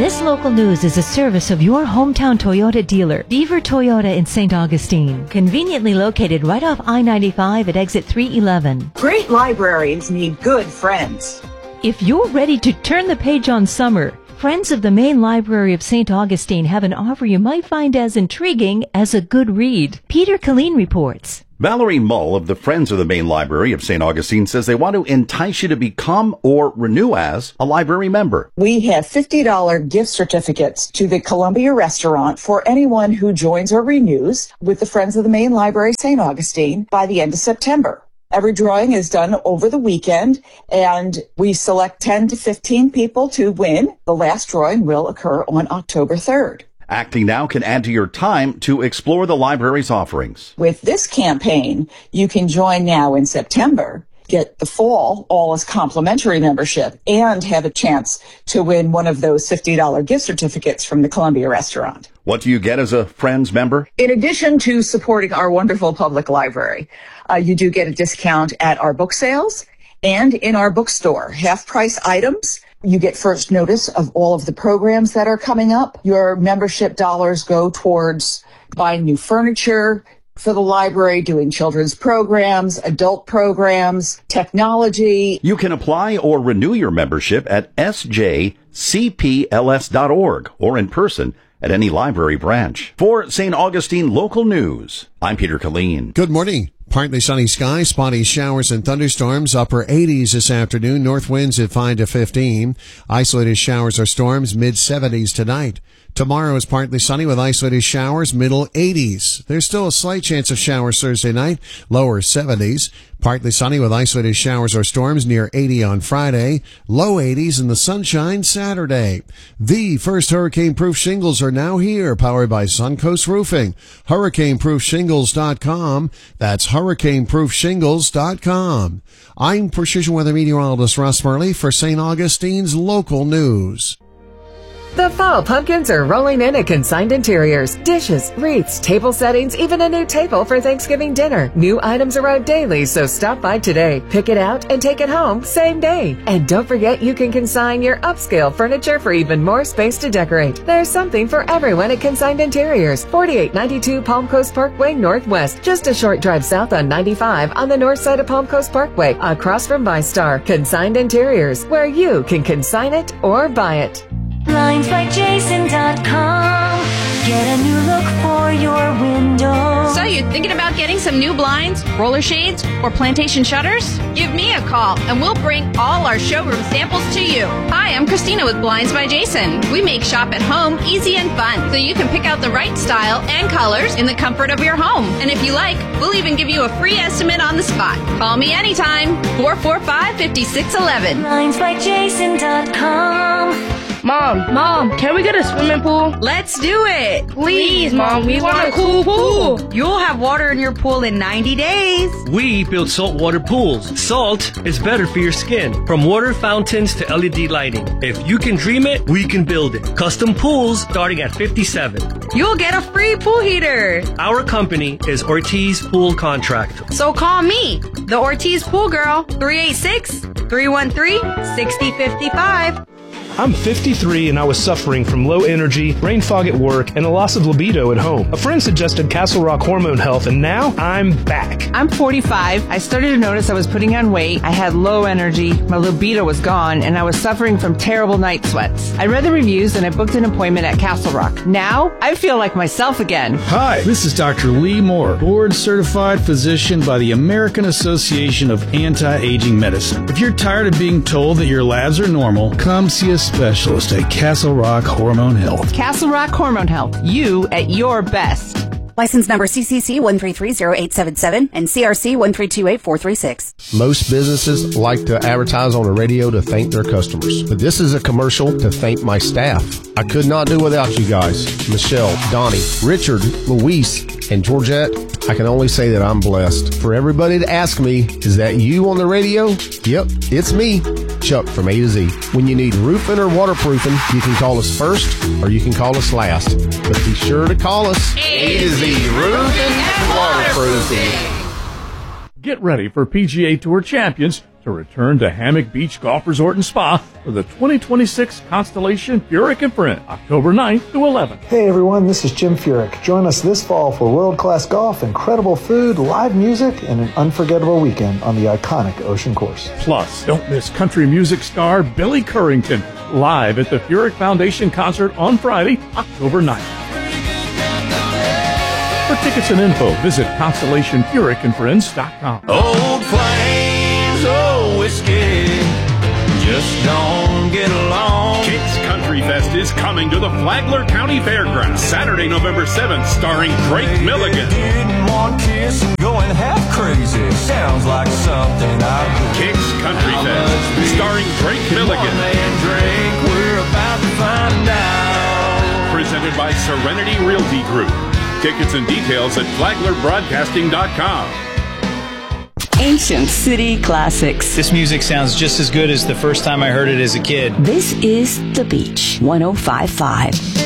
This local news is a service of your hometown Toyota dealer, Beaver Toyota in St. Augustine, conveniently located right off I-95 at exit 311. Great libraries need good friends. If you're ready to turn the page on summer, Friends of the Main Library of St. Augustine have an offer you might find as intriguing as a good read. Peter Killeen reports. Valerie Mull of the Friends of the Main Library of St. Augustine says they want to entice you to become or renew as a library member. We have $50 gift certificates to the Columbia Restaurant for anyone who joins or renews with the Friends of the Main Library St. Augustine by the end of September. Every drawing is done over the weekend, and we select 10 to 15 people to win. The last drawing will occur on October 3rd. Acting Now can add to your time to explore the library's offerings. With this campaign, you can join now in September, get the fall all as complimentary membership, and have a chance to win one of those $50 gift certificates from the Columbia Restaurant. What do you get as a Friends member? In addition to supporting our wonderful public library, you do get a discount at our book sales and in our bookstore. Half-price items. You get first notice of all of the programs that are coming up. Your membership dollars go towards buying new furniture for the library, doing children's programs, adult programs, technology. You can apply or renew your membership at sjcpls.org or in person at any library branch. For St. Augustine Local News, I'm Peter Killeen. Good morning. Partly sunny skies, spotty showers and thunderstorms, upper 80s this afternoon, north winds at 5 to 15. Isolated showers or storms, mid-70s tonight. Tomorrow is partly sunny with isolated showers, middle 80s. There's still a slight chance of showers Thursday night, lower 70s. Partly sunny with isolated showers or storms near 80 on Friday, low 80s in the sunshine Saturday. The first hurricane-proof shingles are now here, powered by Suncoast Roofing. HurricaneProofShingles.com. That's HurricaneProofShingles.com. I'm Precision Weather Meteorologist Russ Murley for St. Augustine's Local News. The fall pumpkins are rolling in at Consigned Interiors. Dishes, wreaths, table settings, even a new table for Thanksgiving dinner. New items arrive daily, so stop by today. Pick it out and take it home same day. And don't forget you can consign your upscale furniture for even more space to decorate. There's something for everyone at Consigned Interiors. 4892 Palm Coast Parkway Northwest. Just a short drive south on 95 on the north side of Palm Coast Parkway, across from ViStar. Consigned Interiors, where you can consign it or buy it. BlindsByJason.com. Get a new look for your window. So you're thinking about getting some new blinds, roller shades, or plantation shutters? Give me a call and we'll bring all our showroom samples to you. Hi, I'm Christina with Blinds by Jason. We make shop at home easy and fun so you can pick out the right style and colors in the comfort of your home. And if you like, we'll even give you a free estimate on the spot. Call me anytime. 445-5611. BlindsByJason.com. Mom, can we get a swimming pool? Let's do it. Please, Mom, we want a cool pool. You'll have water in your pool in 90 days. We build saltwater pools. Salt is better for your skin. From water fountains to LED lighting. If you can dream it, we can build it. Custom pools starting at $57. You'll get a free pool heater. Our company is Ortiz Pool Contractor. So call me, the Ortiz Pool Girl, 386-313-6055. I'm 53 and I was suffering from low energy, brain fog at work, and a loss of libido at home. A friend suggested Castle Rock Hormone Health, and now I'm back. I'm 45. I started to notice I was putting on weight. I had low energy, my libido was gone, and I was suffering from terrible night sweats. I read the reviews and I booked an appointment at Castle Rock. Now, I feel like myself again. Hi, this is Dr. Lee Moore, board-certified physician by the American Association of Anti-Aging Medicine. If you're tired of being told that your labs are normal, come see a specialist at Castle Rock Hormone Health. Castle Rock Hormone Health. You at your best. License number CCC 1330877 and CRC 1328436. Most businesses like to advertise on the radio to thank their customers, but this is a commercial to thank my staff. I could not do without you guys. Michelle, Donnie, Richard, Luis, and Georgette. I can only say that I'm blessed. For everybody to ask me, is that you on the radio? Yep, it's me, Chuck from A to Z. When you need roofing or waterproofing, you can call us first or you can call us last. But be sure to call us A to Z Roofing and Waterproofing. Get ready for PGA Tour champions to return to Hammock Beach Golf Resort and Spa for the 2026 Constellation Furyk and Friends, October 9th to 11th. Hey everyone, this is Jim Furyk. Join us this fall for world-class golf, incredible food, live music, and an unforgettable weekend on the iconic Ocean Course. Plus, don't miss country music star Billy Currington live at the Furyk Foundation concert on Friday, October 9th. For tickets and info, visit ConstellationFurykandFriends.com. Old flames, old whiskey, just don't get along. Kicks Country Fest is coming to the Flagler County Fairgrounds Saturday, November 7th, starring Drake Milligan. Didn't want kiss and going half crazy. Sounds like something I would. Kicks Country Fest, starring Drake Milligan. Drink, we're about to find out. Presented by Serenity Realty Group. Tickets and details at flaglerbroadcasting.com. Ancient City Classics. This music sounds just as good as the first time I heard it as a kid. This is The Beach 105.5.